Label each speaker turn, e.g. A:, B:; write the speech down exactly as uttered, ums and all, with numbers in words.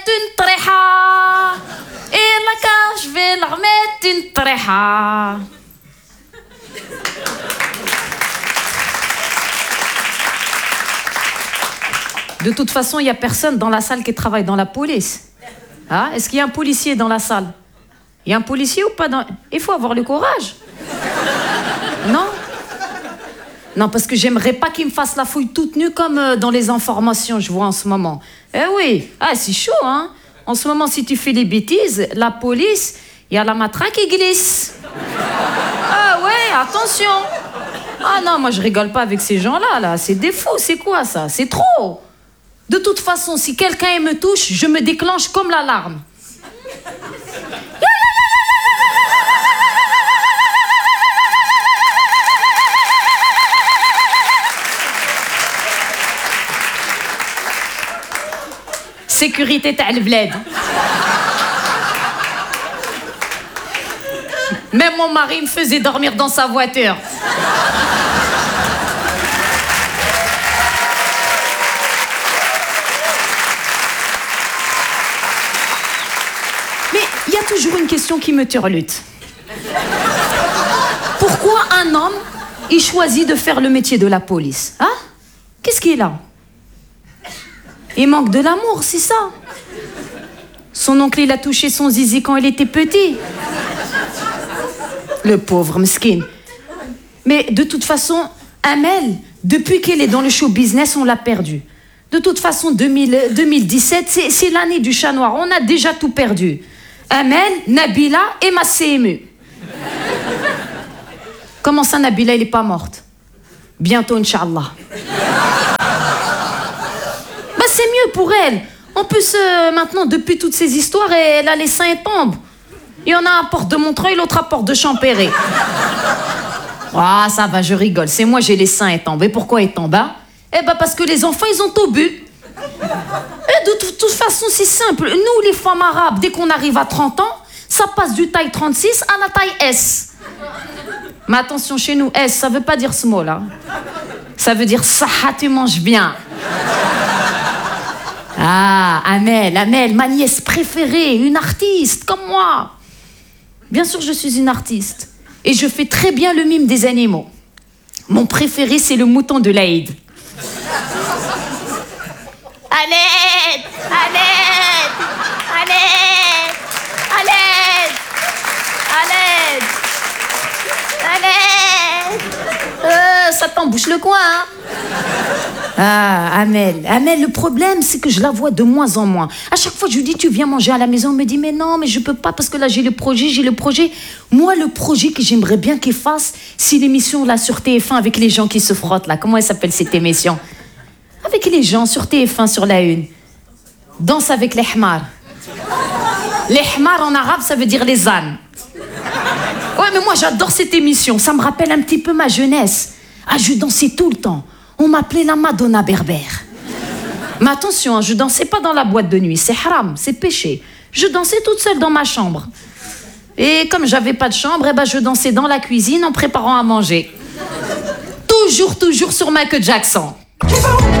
A: une tréha. Et la cage, je vais leur mettre une tréha. De toute façon, il n'y a personne dans la salle qui travaille dans la police. Hein? Est-ce qu'il y a un policier dans la salle? Il y a un policier ou pas dans... Il faut avoir le courage. Non? Non, parce que j'aimerais pas qu'il me fasse la fouille toute nue comme euh, dans les informations, je vois en ce moment. Eh oui, ah, c'est chaud, hein? En ce moment, si tu fais des bêtises, la police, il y a la matraque qui glisse. Ah ouais, attention. Ah non, moi je rigole pas avec ces gens-là, là. C'est des fous, c'est quoi ça? C'est trop. De toute façon, si quelqu'un me touche, je me déclenche comme l'alarme. Sécurité تاع البلاد. Même mon mari me faisait dormir dans sa voiture. Mais il y a toujours une question qui me turlute. Pourquoi un homme, il choisit de faire le métier de la police? Hein? Qu'est-ce qu'il a? Il manque de l'amour, c'est ça. Son oncle, il a touché son zizi quand il était petit. Le pauvre mesquine. Mais de toute façon, Amel, depuis qu'elle est dans le show business, on l'a perdu. De toute façon, deux mille, deux mille dix-sept, c'est, c'est l'année du chat noir. On a déjà tout perdu. Amel, Nabila et ma C M U. Comment ça, Nabila, elle n'est pas morte? Bientôt, Inch'Allah. Bah, c'est mieux pour elle. En plus, euh, maintenant, depuis toutes ces histoires, elle a les seins tombent. Il y en a un à Porte de Montreuil, l'autre à Porte de Champéret. Ah, ça va, je rigole. C'est moi, j'ai les seins étambes. Et pourquoi ils tombent, hein? Eh ben, parce que les enfants, ils ont tout bu. Et de toute, toute façon, c'est simple. Nous, les femmes arabes, dès qu'on arrive à trente ans, ça passe du taille trente-six à la taille S. Mais attention, chez nous, S, ça veut pas dire small, hein. Ça veut dire saha, tu manges bien. Ah, Amel, Amel, ma nièce préférée, une artiste, comme moi. Bien sûr, je suis une artiste. Et je fais très bien le mime des animaux. Mon préféré, c'est le mouton de l'Aïd. Allez, allez, allez, allez, allez, allez. Euh, ça t'embouche le coin, hein? Ah, Amel, Amel, le problème, c'est que je la vois de moins en moins. À chaque fois, je lui dis, tu viens manger à la maison. Elle me dit, mais non, mais je peux pas parce que là, j'ai le projet, j'ai le projet. Moi, le projet que j'aimerais bien qu'il fasse, c'est l'émission là sur T F un avec les gens qui se frottent là. Comment elle s'appelle cette émission? Avec les gens sur T F un sur la une. Danse avec les hmars. Les hmars en arabe, ça veut dire les ânes. Ouais, mais moi, j'adore cette émission. Ça me rappelle un petit peu ma jeunesse. Ah, je dansais tout le temps. On m'appelait la Madonna berbère. Mais attention, hein, je dansais pas dans la boîte de nuit. C'est haram, c'est péché. Je dansais toute seule dans ma chambre. Et comme j'avais pas de chambre, eh ben, je dansais dans la cuisine en préparant à manger. Toujours, toujours sur Michael Jackson.